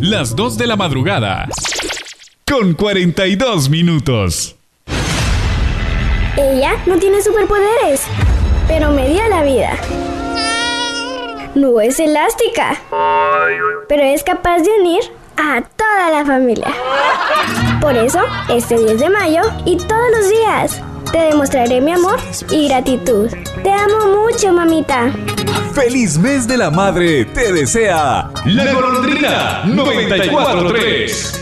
las 2 de la madrugada, con 42 minutos. Ella no tiene superpoderes, pero me dio la vida. No es elástica, pero es capaz de unir a toda la familia. Por eso, este 10 de mayo y todos los días, te demostraré mi amor y gratitud. Te amo mucho, mamita. ¡Feliz mes de la madre! Te desea La Golondrina 94.3.